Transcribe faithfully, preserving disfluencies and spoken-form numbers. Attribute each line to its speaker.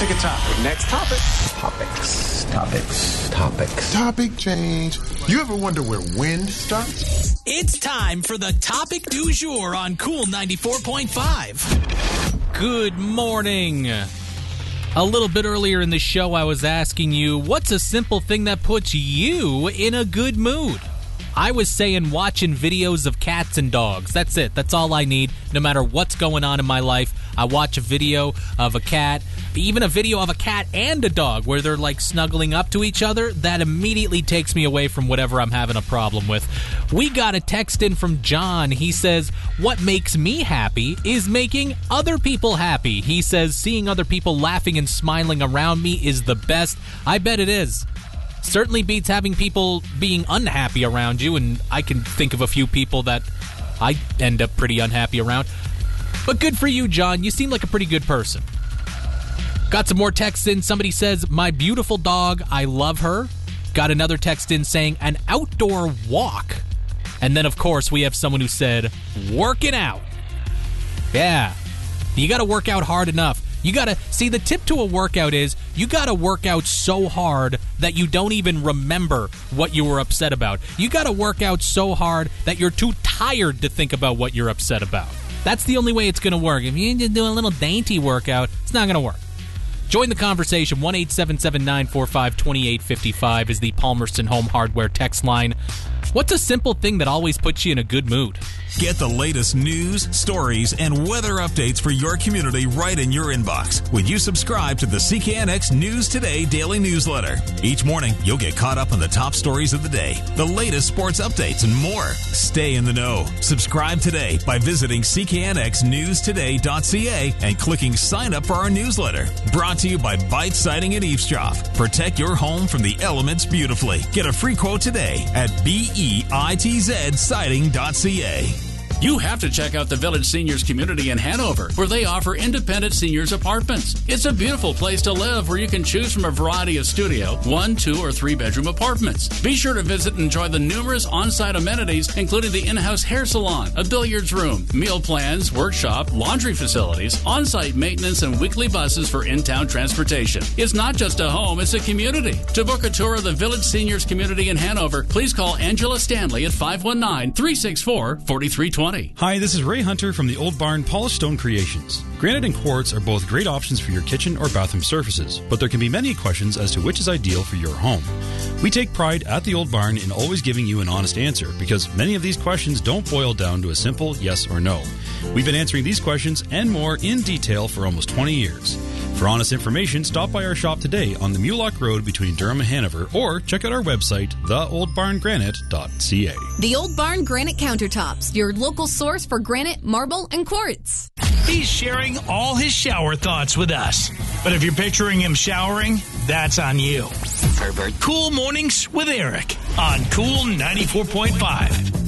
Speaker 1: Pick a topic.
Speaker 2: Next topic.
Speaker 3: Topics, topics, topics.
Speaker 4: Topic change. You ever wonder where wind starts?
Speaker 5: It's time for the topic du jour on Cool ninety-four point five. Good morning. A little bit earlier in the show, I was asking you, what's a simple thing that puts you in a good mood? I was saying watching videos of cats and dogs. That's it. That's all I need. No matter what's going on in my life, I watch a video of a cat, even a video of a cat and a dog where they're like snuggling up to each other. That immediately takes me away from whatever I'm having a problem with. We got a text in from John. He says, what makes me happy is making other people happy. He says, seeing other people laughing and smiling around me is the best. I bet it is. Certainly beats having people being unhappy around you, and I can think of a few people that I end up pretty unhappy around. But good for you, John. You seem like a pretty good person. Got some more texts in. Somebody says, my beautiful dog, I love her. Got another text in saying, an outdoor walk. And then, of course, we have someone who said, working out. Yeah, you got to work out hard enough. You gotta, see, the tip to a workout is you gotta work out so hard that you don't even remember what you were upset about. You gotta work out so hard that you're too tired to think about what you're upset about. That's the only way it's gonna work. If you just do a little dainty workout, it's not gonna work. Join the conversation. one eight seven seven, nine four five, two eight five five is the Palmerston Home Hardware text line. What's a simple thing that always puts you in a good mood?
Speaker 6: Get the latest news, stories, and weather updates for your community right in your inbox when you subscribe to the C K N X News Today daily newsletter. Each morning, you'll get caught up on the top stories of the day, the latest sports updates, and more. Stay in the know. Subscribe today by visiting c k n x news today dot c a and clicking sign up for our newsletter. Brought to you by Bite Siding and Eavesdrop. Protect your home from the elements beautifully. Get a free quote today at B E I T Z siding dot c a.
Speaker 7: You have to check out the Village Seniors Community in Hanover, where they offer independent seniors apartments. It's a beautiful place to live where you can choose from a variety of studio, one, two, or three-bedroom apartments. Be sure to visit and enjoy the numerous on-site amenities, including the in-house hair salon, a billiards room, meal plans, workshop, laundry facilities, on-site maintenance, and weekly buses for in-town transportation. It's not just a home, it's a community. To book a tour of the Village Seniors Community in Hanover, please call Angela Stanley at five one nine, three six four, four three two zero.
Speaker 8: Hi, this is Ray Hunter from the Old Barn Polished Stone Creations. Granite and quartz are both great options for your kitchen or bathroom surfaces, but there can be many questions as to which is ideal for your home. We take pride at the Old Barn in always giving you an honest answer, because many of these questions don't boil down to a simple yes or no. We've been answering these questions and more in detail for almost twenty years. For honest information, stop by our shop today on the Mulock Road between Durham and Hanover, or check out our website, the old barn granite dot c a.
Speaker 9: The Old Barn Granite Countertops, your local source for granite, marble, and quartz.
Speaker 10: He's sharing all his shower thoughts with us. But if you're picturing him showering, that's on you. Herbert. Cool Mornings with Eric on Cool ninety-four point five.